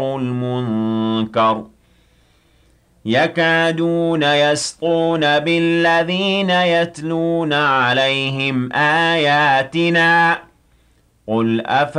المنكر يكادون يسطون بالذين يتلون عليهم آياتنا قل